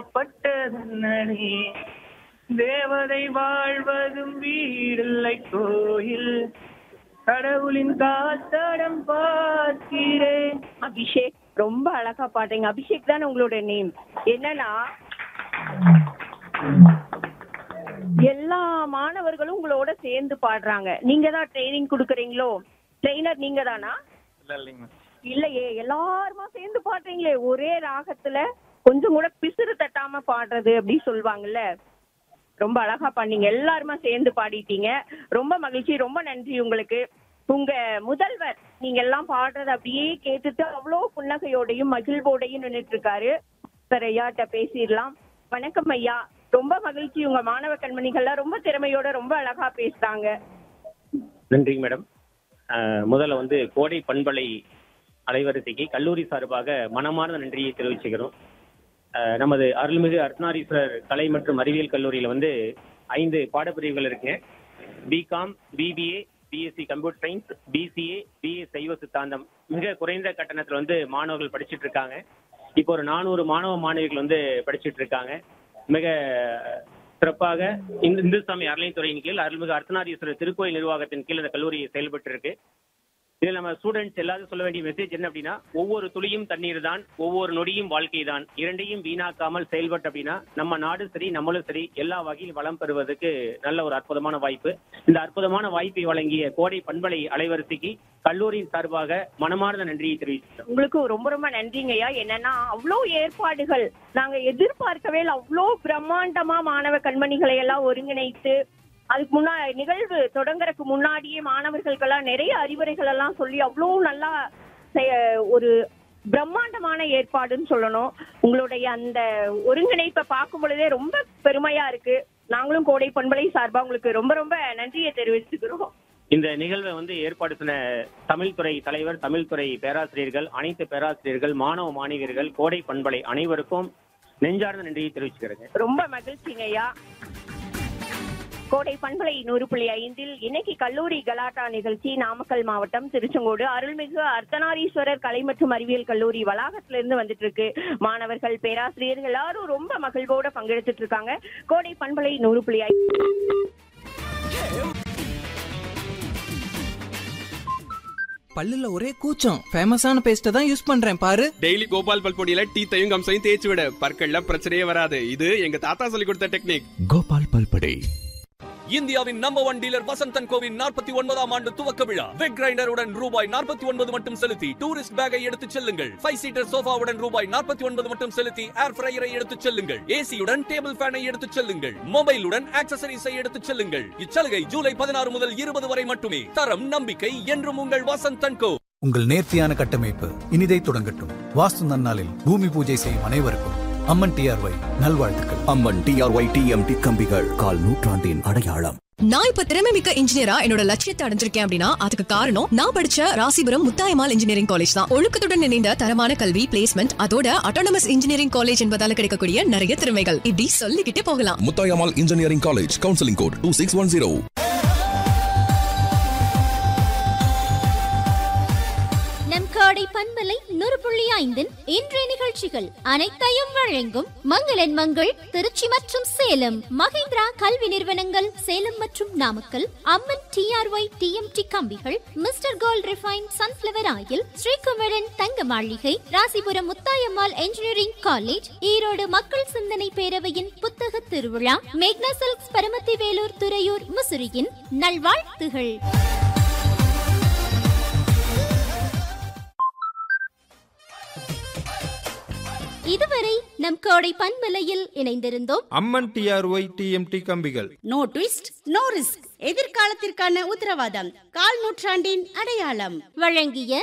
பட்டதன்னே தேவதை வாழ்வதும் வீடில்லை கோயில் கடவுளின் காத்தடம் பார்க்கிறேன். அபிஷேக் ரொம்ப அழகா பாடுறீங்க. அபிஷேக் தானே உங்களோட நேம்? என்னன்னா எல்லா மாணவர்களும் உங்களோட சேர்ந்து பாடுறாங்க. நீங்க தான் ட்ரைனிங் கொடுக்குறீங்களோ? ட்ரெயினர் நீங்க தானா? இல்லையே, எல்லாருமா சேர்ந்து பாடுறீங்களே ஒரே ராகத்துல. கொஞ்சம் கூட பிசுறு தட்டாம பாடுறது அப்படி சொல்லுவாங்கல்ல. ரொம்ப அழகா பண்ணீங்க. எல்லாருமா சேர்ந்து பாடிட்டீங்க. ரொம்ப மகிழ்ச்சி. ரொம்ப நன்றி உங்களுக்கு. உங்க முதல்வர் நீங்க எல்லாம் பாடுறது அப்படியே கேட்டுட்டு அவ்வளோ புன்னகையோடையும் மகிழ்வோடையும் நின்றுட்டு இருக்காரு. சார் ஐயாட்ட பேசிடலாம். வணக்கம் ஐயா. ரொம்ப மகிழ்ச்சி. உங்க மாணவ கண்மணிகள்லாம் ரொம்ப திறமையோட ரொம்ப அழகா பேசுறாங்க. நன்றி மேடம். முதல்ல கோடை பண்பலை அலைவரிசைக்கு கல்லூரி சார்பாக மனமார்ந்த நன்றியை தெரிவிச்சுக்கிறோம். நமது அருள்மிகு அர்த்தநாரீஸ்வரர் கலை மற்றும் அறிவியல் கல்லூரியில் 5 பாடப்பிரிவுகள் இருக்குங்க. BCom, BBA, BSc computer science, PCA, BA சைவ சித்தாந்தம். மிக குறைந்த கட்டணத்தில் மாணவர்கள் படிச்சுட்டு இருக்காங்க. இப்போ ஒரு 400 மாணவ மாணவிகள் படிச்சுட்டு இருக்காங்க. மிக சிறப்பாக இந்து சமய அறநிலையத்துறையின் கீழ் அருள்மிகு அர்த்தநாரீஸ்வரர் திருக்கோயில் நிர்வாகத்தின் கீழ் இந்த கல்லூரி செயல்பட்டு இருக்கு. இதில் நம்ம ஸ்டூடெண்ட்ஸ் எல்லாரும் சொல்ல வேண்டிய மெசேஜ் என்ன அப்படின்னா, ஒவ்வொரு துளியும் தண்ணீர் தான், ஒவ்வொரு நொடியும் வாழ்க்கை தான். இரண்டையும் வீணாக்காமல் செயல்பட்டு அப்படின்னா நம்ம நாடு சரி, நம்மளும் சரி, எல்லா வகையில் வளம் பெறுவதற்கு நல்ல ஒரு அற்புதமான வாய்ப்பு. இந்த அற்புதமான வாய்ப்பை வழங்கிய கோடை பண்பலை அலைவரிசைக்கு கல்லூரியின் சார்பாக மனமார்ந்த நன்றியை தெரிவிக்கிறோம். உங்களுக்கு ரொம்ப ரொம்ப நன்றிங்கய்யா. என்னன்னா அவ்வளோ ஏற்பாடுகள் நாங்க எதிர்பார்க்கவே இல்லை. அவ்வளோ பிரம்மாண்டமா மாணவ கண்மணிகளை எல்லாம் ஒருங்கிணைத்து அதுக்கு நிகழ்வு தொடங்குறதுக்கு முன்னாடியே மாணவர்களுக்கெல்லாம் நிறைய அறிவுரைகள் எல்லாம் சொல்லி அவ்வளோ நல்லா ஒரு பிரம்மாண்டமான ஏற்பாடுன்னு சொல்லணும். உங்களுடைய அந்த ஒருங்கிணைப்பை பார்க்கும் பொழுதே ரொம்ப பெருமையா இருக்கு. நாங்களும் கோடை பண்பலை சார்பா உங்களுக்கு ரொம்ப ரொம்ப நன்றியை தெரிவிச்சுக்கிறோம். இந்த நிகழ்வை ஏற்பாடு செய்த தமிழ்துறை தலைவர், தமிழ்துறை பேராசிரியர்கள், அனைத்து பேராசிரியர்கள், மாணவ மாணவியர்கள், கோடை பண்பலை அனைவருக்கும் நெஞ்சார்ந்த நன்றியை தெரிவிச்சுக்கிறேன். ரொம்ப மகிழ்ச்சிங்க ஐயா. கோடை பண்பலை 100.5 இன்னைக்கு கல்லூரி கலாட்டா நிகழ்ச்சி நாமக்கல் மாவட்டம் திருச்செங்கோடு அருள்மிகு அர்த்தநாரீஸ்வரர் கலை மற்றும் அறிவியல் கல்லூரி வளாகத்திலிருந்து வந்துட்டு இருக்கு. மாணவர்கள், பேராசிரியர்கள் எல்லாரும் ரொம்ப மகிழ்வோட பங்கெடுத்துட்டு இருக்காங்க. கோடை பண்பலை 100.5. பல்லுல ஒரே கூச்சம். ஃபேமஸான பேஸ்ட தான் யூஸ் பண்றேன் பாரு. டெய்லி கோபால் பல்பொடியில டீத்தையும் கம்சையும் தேய்ச்சி விட, பற்கள்ல பிரச்சனையே வராது. இது எங்க தாத்தா சொல்லி கொடுத்த டெக்னிக். கோபால் பல்பொடி. இந்தியாவின் நம்பர் 1 டீலர் வசந்தன் கோவின் 49ஆம் ஆண்டு துவக்க விழா. வெக் கிரைண்டருடன் ரூபாய் 49 மட்டும் செலுத்தி டூரிஸ்ட் பேக்கை எடுத்துச் செல்லுங்கள். 5 சீட்டர் சோஃபாவுடன் ரூபாய் 49 மட்டும் செலுத்தி ஏர் ஃப்ரையரை எடுத்துச் செல்லுங்கள். ஏசியுடன் டேபிள் ஃபேனை எடுத்துச் செல்லுங்கள். மொபைலுடன் ஆக்சசரிஸை எடுத்துச் செல்லுங்கள். இச்சலுகை ஜூலை 16 முதல் 20 வரை மட்டுமே. தரம், நம்பிக்கை என்றும் உங்கள் வசந்தன் கோ. உங்கள் நேர்த்தியான கட்டமைப்பு இனிதை தொடங்கட்டும். வாஸ்து நன்னாளில் பூமி பூஜை செய்யும் அனைவருக்கும் அம்மன் டிஆர்ஒய் நல்வாழ்த்துக்கள். அம்மன் டிஆர்ஒய் டிஎம்டி கம்பிகள் கால் நூற்றாண்டின் அடையாளம். நான் இப்ப திறமைமிக்க இன்ஜினியரா என்னோட லட்சியத்தை அடைஞ்சிருக்கேன் அப்படின்னா அதுக்கு காரணம் நான் படிச்ச ராசிபுரம் முத்தாயம்மாள் இன்ஜினியரிங் காலேஜ் தான். ஒழுக்கத்துடன் இணைந்த தரமான கல்வி, பிளேஸ்மெண்ட், அதோட அட்டானமஸ் இன்ஜினியரிங் காலேஜ் என்பதால கிடைக்கக்கூடிய நிறைய திறமைகள் இப்படி சொல்லிக்கிட்டே போகலாம். Muthayammal engineering college, counselling code 2610. நம் கோடை பண்பலை 100.5 இன்றைய நிகழ்ச்சிகள் அனைத்தையும் வழங்கும் மங்களன் மங்கள் திருச்சி மற்றும் சேலம், மகேந்திரா கல்வி நிறுவனங்கள் சேலம் மற்றும் நாமக்கல், அம்மன் டிஆர்ஒய் டிஎம்டி கம்பிகள், mister gold refine sunflower oil, Sri Kumaran தங்க மாளிகை, ராசிபுரம் முத்தாயம்மாள் இன்ஜினியரிங் காலேஜ், ஈரோடு மக்கள் சிந்தனை பேரவையின் புத்தக திருவிழா, மேக்னா சில்க்ஸ் பரமத்தி வேலூர் துறையூர் முசிறியின் நல்வாழ்த்துகள். இதுவரை நம் கோடை பண்பலையில் இணைந்திருந்தோம். அம்மன் டிஆர்ஒய் டிஎம்டி கம்பிகள். No twist, no risk. எதிர்காலத்திற்கான உத்தரவாதம், கால் நூற்றாண்டின் அடையாளம். வழங்கிய